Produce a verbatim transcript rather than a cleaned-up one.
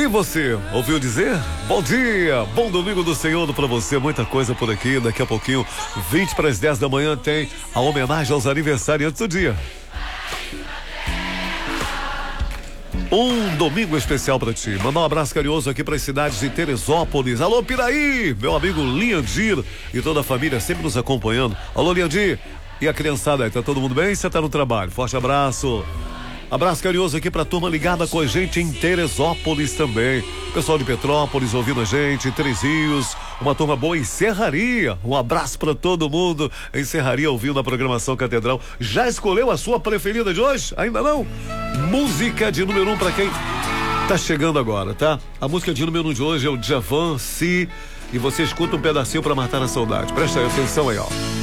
você ouviu dizer? Bom dia, bom domingo do Senhor pra você, muita coisa por aqui, daqui a pouquinho, vinte para as dez da manhã tem a homenagem aos aniversariantes do dia. Um domingo especial pra ti. Mandar um abraço carinhoso aqui para as cidades de Teresópolis. Alô, Piraí, meu amigo Liandir e toda a família sempre nos acompanhando. Alô, Liandir. E a criançada aí, tá todo mundo bem? Você tá no trabalho? Forte abraço. Abraço carinhoso aqui pra turma ligada com a gente em Teresópolis também. Pessoal de Petrópolis ouvindo a gente, Três Rios, uma turma boa em Serraria. Um abraço pra todo mundo em Serraria ouvindo a programação Catedral. Já escolheu a sua preferida de hoje? Ainda não? Música de número um pra quem tá chegando agora, tá? A música de número um de hoje é o Djavan, Si, e você escuta um pedacinho pra matar a saudade. Presta aí, atenção aí, ó.